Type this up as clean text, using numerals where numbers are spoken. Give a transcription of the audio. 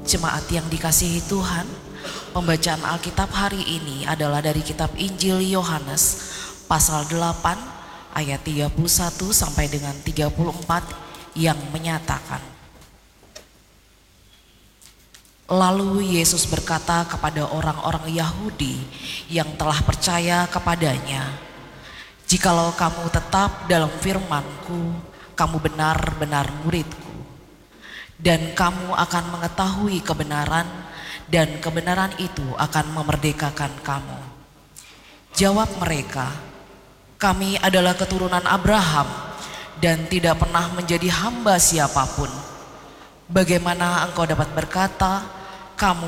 Jemaat yang dikasihi Tuhan, pembacaan Alkitab hari ini adalah dari kitab Injil Yohanes pasal 8 ayat 31 sampai dengan 34 yang menyatakan, lalu Yesus berkata kepada orang-orang Yahudi yang telah percaya kepadanya, "Jikalau kamu tetap dalam firman-Ku, kamu benar-benar murid-Ku, dan kamu akan mengetahui kebenaran, dan kebenaran itu akan memerdekakan kamu." Jawab mereka, "Kami adalah keturunan Abraham dan tidak pernah menjadi hamba siapapun. Bagaimana engkau dapat berkata, kamu